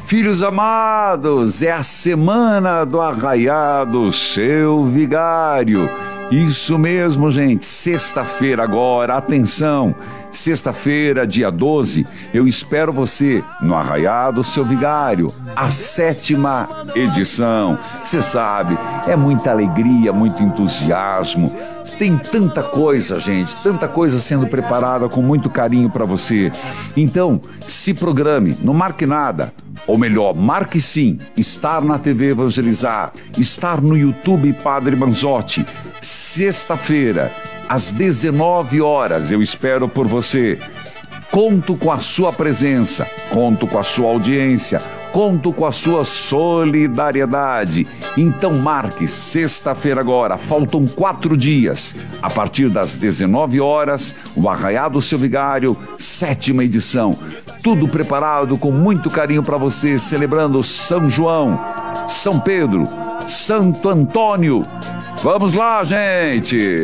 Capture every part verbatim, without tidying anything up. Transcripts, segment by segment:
Filhos amados, é a semana do arraiado seu vigário. Isso mesmo, gente, sexta-feira agora, atenção, sexta-feira, dia doze, eu espero você no Arraiado Seu Vigário, a sétima edição. Você sabe, é muita alegria, muito entusiasmo, tem tanta coisa, gente, tanta coisa sendo preparada com muito carinho para você. Então, se programe, não marque nada. Ou melhor, marque sim, estar na T V Evangelizar, estar no YouTube Padre Manzotti, sexta-feira, às dezenove horas, eu espero por você. Conto com a sua presença, conto com a sua audiência, conto com a sua solidariedade. Então marque sexta-feira agora, faltam quatro dias. A partir das dezenove horas, o Arraiado Seu Vigário, sétima edição. Tudo preparado com muito carinho para você, celebrando São João, São Pedro, Santo Antônio. Vamos lá, gente!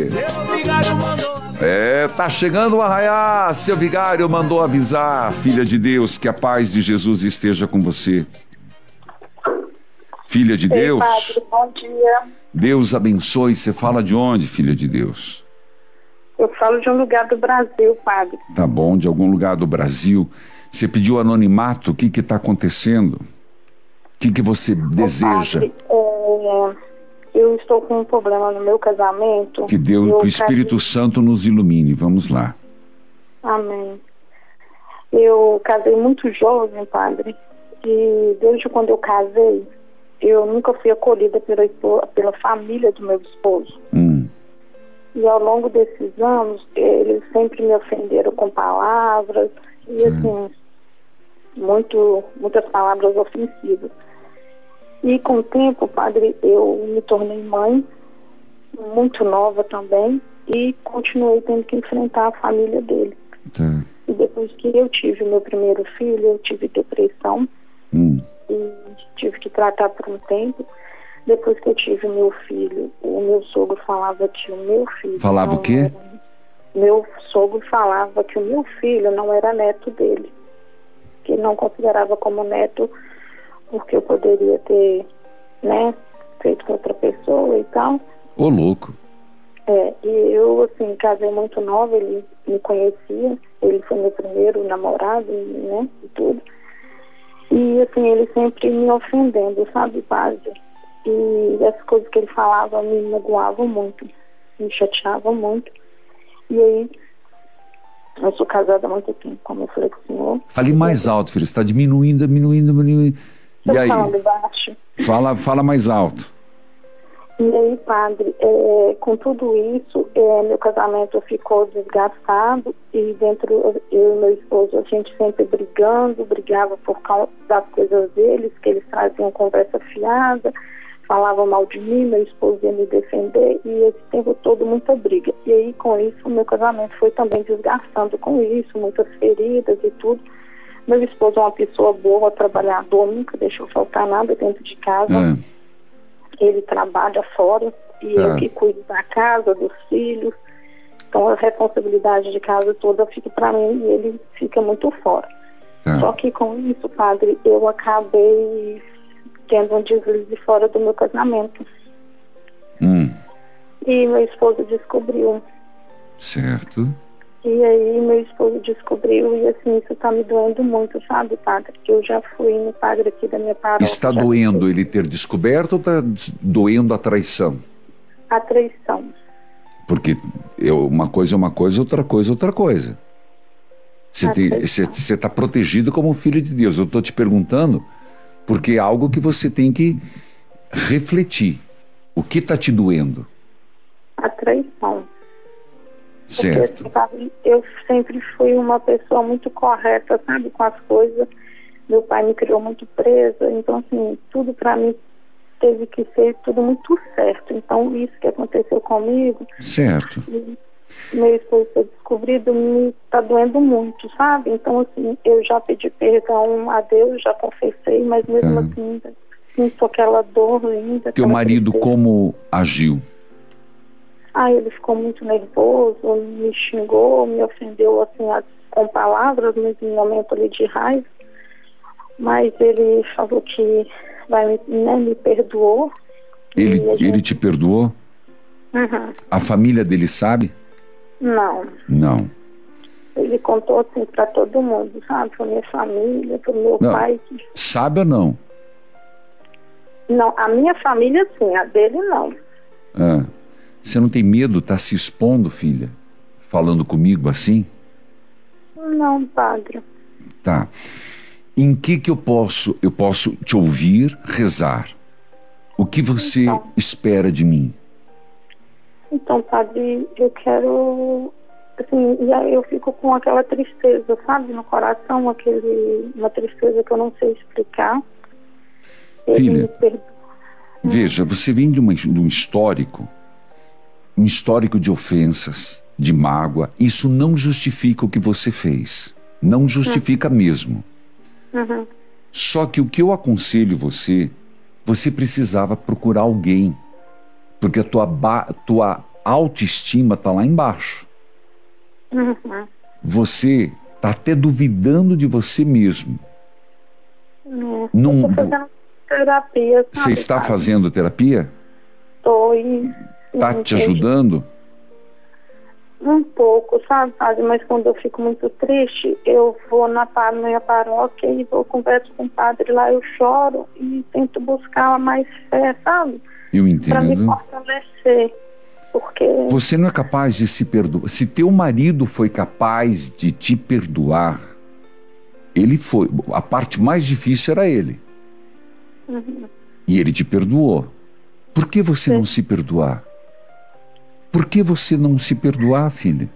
É, tá chegando o arraiá. Seu vigário mandou avisar, filha de Deus, que a paz de Jesus esteja com você. Filha de Ei, Deus. Padre, bom dia. Deus abençoe. Você fala de onde, filha de Deus? Eu falo de um lugar do Brasil, Padre. Tá bom, de algum lugar do Brasil. Você pediu anonimato, o que que tá acontecendo? O que que você Ô, deseja? Padre, é, eu estou com um problema no meu casamento. Que Deus, Eu que o Espírito casei- Santo nos ilumine. Vamos lá. Amém. Eu casei muito jovem, Padre, e desde quando eu casei, eu nunca fui acolhida pela, espo- pela família do meu esposo. Hum, E ao longo desses anos, eles sempre me ofenderam com palavras, e Sim. assim, muito, muitas palavras ofensivas. E com o tempo, Padre, eu me tornei mãe, muito nova também, e continuei tendo que enfrentar a família dele. tá. E depois que eu tive meu primeiro filho, eu tive depressão Hum, e tive que tratar por um tempo. Depois que eu tive meu filho, o meu sogro falava que o meu filho... Falava não o quê? era- Meu sogro falava que o meu filho não era neto dele, que ele não considerava como neto porque eu poderia ter, né, feito com outra pessoa e tal. ô louco. É, e eu, assim, casei muito nova, ele me conhecia, ele foi meu primeiro namorado, né, e tudo. E, assim, ele sempre me ofendendo, sabe, Padre? E as coisas que ele falava me magoavam muito, me chateavam muito. E aí, eu sou casada há muito tempo, como eu falei com o senhor. Fale mais alto, filho. Você está diminuindo, diminuindo, diminuindo. E Estou aí? falando baixo. Fala, fala mais alto. E aí, Padre, é, com tudo isso, é, meu casamento ficou desgastado e dentro, eu e meu esposo, a gente sempre brigando, brigava por causa das coisas deles, que eles traziam conversa fiada, falavam mal de mim, meu esposo ia me defender, e esse tempo todo muita briga. E aí, com isso, o meu casamento foi também desgastando com isso, muitas feridas e tudo. Meu esposo é uma pessoa boa, trabalhador, nunca deixou faltar nada dentro de casa. É, Ele trabalha fora e Tá. eu que cuido da casa, dos filhos. Então a responsabilidade de casa toda fica para mim e ele fica muito fora. tá. Só que com isso, Padre, eu acabei tendo um deslize fora do meu casamento. Hum, E meu esposo descobriu. certo. E aí meu esposo descobriu e assim, isso tá me doendo muito, sabe, Padre? Que eu já fui no padre aqui da minha paróquia. Está já doendo ele ter descoberto ou está doendo a traição? a traição. Porque eu, uma coisa é uma coisa, outra coisa é outra coisa. Você A tem- traição. você- você está protegido como filho de Deus. Eu estou te perguntando porque é algo que você tem que refletir. O que está te doendo? A traição. Certo. Porque, sabe, eu sempre fui uma pessoa muito correta, sabe, com as coisas. Meu pai me criou muito presa, então, assim, tudo pra mim teve que ser tudo muito certo. Então, isso que aconteceu comigo, Certo. e meu esposo ter descobrido, me tá doendo muito, sabe? Então, assim, eu já pedi perdão a Deus, já confessei, mas mesmo Tá. assim, ainda sinto aquela dor ainda. Teu aquela marido tristeza. como agiu? Aí ele ficou muito nervoso, me xingou, me ofendeu assim, a- com palavras, mas em um momento ali de raiva. mas ele falou que vai, né, me perdoou. Ele, E a gente- ele te perdoou? Uhum. A família dele sabe? Não. Não. Ele contou assim pra todo mundo, sabe? Pra minha família, pro meu Não. pai. que- Sabe ou não? Não, a minha família sim, a dele não. Ah, você não tem medo de estar se expondo, filha? Falando comigo assim? Não, padre. Tá. Em que que eu posso, eu posso te ouvir, rezar? O que você Então. espera de mim? Então, padre, eu quero... Assim, e aí eu fico com aquela tristeza, sabe? No coração, aquele, uma tristeza que eu não sei explicar. Ele Filha. me perdoa. Veja, você vem de, uma, de um histórico, um histórico de ofensas, de mágoa. Isso não justifica o que você fez. Não justifica mesmo. Uhum. Só que o que eu aconselho você, você precisava procurar alguém. Porque a tua, ba- tua autoestima está lá embaixo. Uhum. Você está até duvidando de você mesmo. É. Não- Eu tô fazendo terapia, sabe? Você está padre? fazendo terapia? Tô e... Está sim, te entendi. ajudando? Um pouco, sabe, padre? Mas quando eu fico muito triste, eu vou na, pa- na minha paróquia e vou converso com o padre lá, eu choro e tento buscar mais fé, sabe? Eu Para me entendo. fortalecer. Porque Você não é capaz de se perdoar. Se teu marido foi capaz de te perdoar, ele foi. A parte mais difícil era ele. Uhum. E ele te perdoou. Por que você Sim. não se perdoar? Por que você não se perdoar, filha?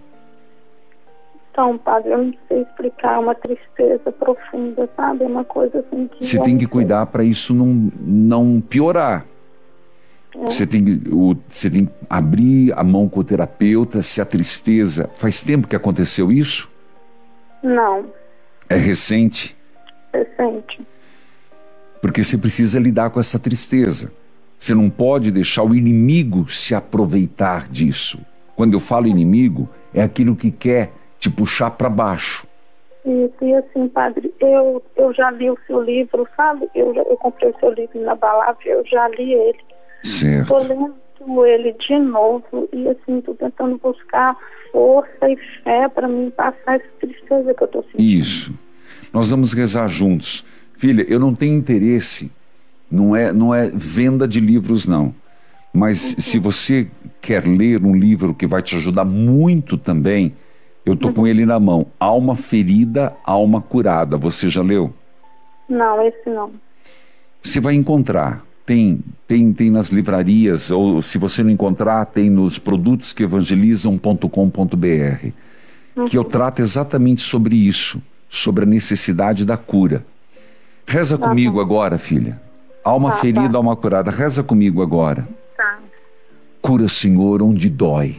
Então, padre, eu não sei explicar, é uma tristeza profunda, sabe? É uma coisa assim que... Você eu tem não que sei. cuidar para isso não, não piorar. Você tem, que- o- você tem que abrir a mão com o terapeuta. Se a tristeza... Faz tempo que aconteceu isso? Não, É recente? recente. Porque você precisa lidar com essa tristeza. Você não pode deixar o inimigo se aproveitar disso. Quando eu falo inimigo, é aquilo que quer te puxar para baixo. E, e assim, padre, eu, eu já li o seu livro, sabe? Eu, já- eu comprei o seu livro na Balávia, eu já li ele. Certo. Tô lendo ele de novo e assim, tô tentando buscar força e fé para mim passar essa tristeza que eu tô sentindo. Isso. Nós vamos rezar juntos. Filha, eu não tenho interesse, não é, não é venda de livros, não. Mas se você quer ler um livro que vai te ajudar muito também, eu tô com ele na mão. Alma Ferida, Alma Curada. Você já leu? Não, esse não. Você vai encontrar. Tem, tem, tem nas livrarias, ou se você não encontrar, tem nos produtos que evangelizam ponto com ponto br, que eu trato exatamente sobre isso, sobre a necessidade da cura. Reza Tá comigo bom. agora, filha. Alma Tá, ferida, tá. alma curada. Reza comigo agora. Tá. Cura, Senhor, onde dói.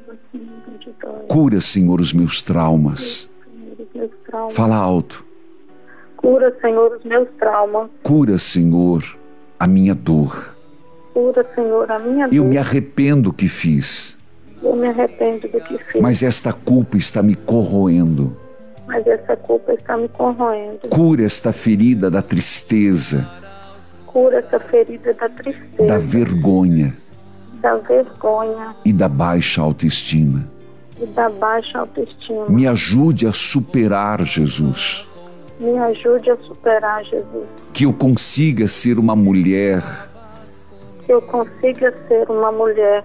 Cura, Senhor, os meus traumas. Os meus traumas. Fala alto. Cura, Senhor, os meus traumas. Cura, Senhor, a minha dor. Cura, Senhor, a minha Eu dor. me arrependo que fiz, Eu me arrependo do que fiz, mas esta culpa está me corroendo. mas essa culpa está me corroendo. Cura esta ferida da tristeza, Cura essa ferida da tristeza, da vergonha da vergonha e da baixa autoestima. e da baixa autoestima. Me ajude a superar, Jesus. Me ajude a superar, Jesus. Que eu consiga ser uma mulher Que eu consiga ser uma mulher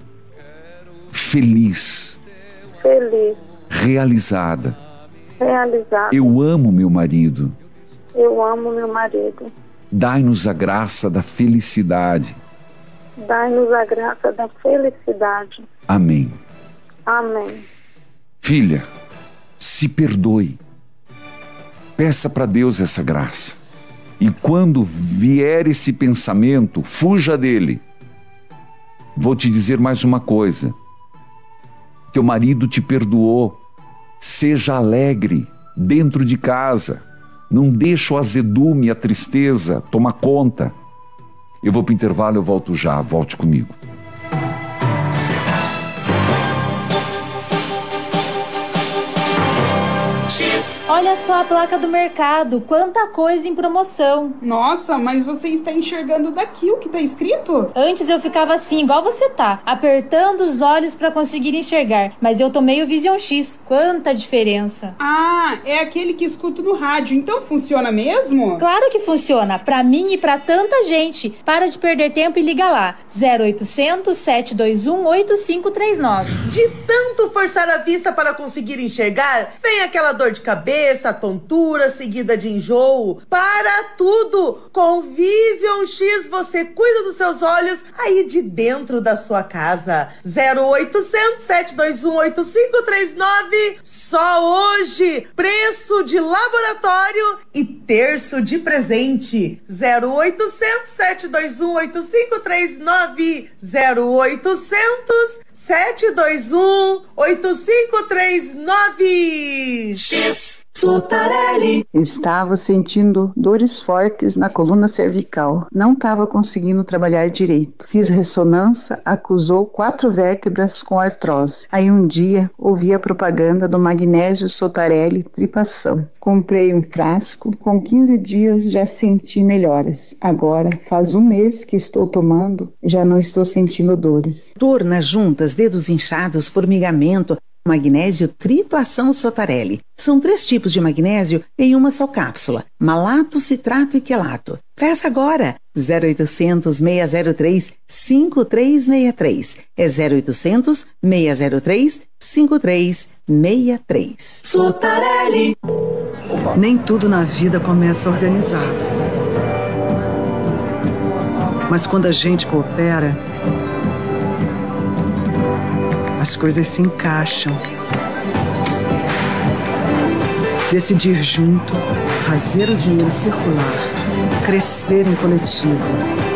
feliz, feliz, realizada. realizada. Eu amo meu marido. Eu amo meu marido. Dai-nos a graça da felicidade. Dai-nos a graça da felicidade. Amém. Amém. Filha, se perdoe. Peça para Deus essa graça. E quando vier esse pensamento, fuja dele. Vou te dizer mais uma coisa. Teu marido te perdoou. Seja alegre dentro de casa. Não deixa o azedume, a tristeza tomar conta. Eu vou para o intervalo, eu volto já. Volte comigo. X Olha só a placa do mercado, quanta coisa em promoção. Nossa, mas você está enxergando daqui o que está escrito? Antes eu ficava assim, igual você tá, apertando os olhos para conseguir enxergar, mas eu tomei o Vision X, quanta diferença. Ah, é aquele que escuto no rádio, então funciona mesmo? Claro que funciona, pra mim e pra tanta gente. Para de perder tempo e liga lá, zero oitocentos, sete dois um, oito cinco três nove. De tanto forçar a vista para conseguir enxergar, vem aquela dor de cabeça, tontura, seguida de enjoo. Para tudo! Com Vision X você cuida dos seus olhos aí de dentro da sua casa. zero oitocentos, sete dois um, oito cinco três nove. Só hoje, preço de laboratório e terço de presente. zero oitocentos, sete dois um, oito cinco três nove. zero oitocentos, sete dois um, oito cinco três nove. X Sotarelli. Estava sentindo dores fortes na coluna cervical. Não estava conseguindo trabalhar direito. Fiz ressonância, acusou quatro vértebras com artrose. Aí um dia ouvi a propaganda do magnésio Sotarelli Tripação. Comprei um frasco, com quinze dias já senti melhoras. Agora faz um mês que estou tomando, já não estou sentindo dores. Dor nas juntas, dedos inchados, formigamento. Magnésio Triplação Sotarelli. São três tipos de magnésio em uma só cápsula: malato, citrato e quelato. Peça agora! zero oitocentos, seis zero três, cinco três seis três. É zero oitocentos, seis zero três, cinco três seis três. Sotarelli. Nem tudo na vida começa organizado. Mas quando a gente coopera, as coisas se encaixam. Decidir junto, fazer o dinheiro circular, crescer em coletivo.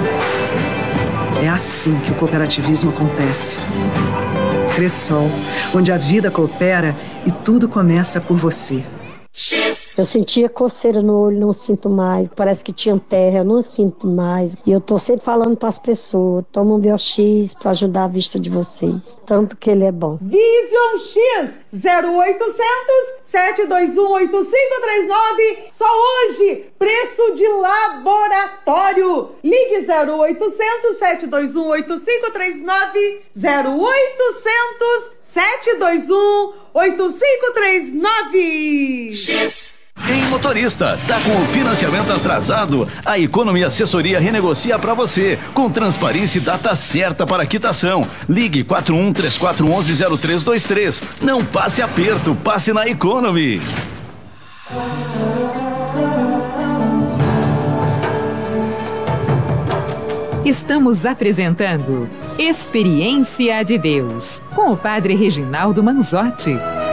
É assim que o cooperativismo acontece. Cressol, onde a vida coopera e tudo começa por você. Eu sentia coceira no olho, não sinto mais. Parece que tinha terra, eu não sinto mais. E eu tô sempre falando para as pessoas: toma um Biox para ajudar a vista de vocês. Tanto que ele é bom. Vision X zero oitocentos, sete dois um, oito cinco três nove. Só hoje, preço de laboratório. Ligue zero oitocentos, sete dois um, oito cinco três nove. zero oitocentos, sete dois um, oito cinco três nove. X. Em motorista, tá com o financiamento atrasado? A Economy Assessoria renegocia para você, com transparência e data certa para quitação. Ligue quatro um três quatro um um zero três dois três. Não passe aperto, passe na Economy. Estamos apresentando Experiência de Deus, com o Padre Reginaldo Manzotti.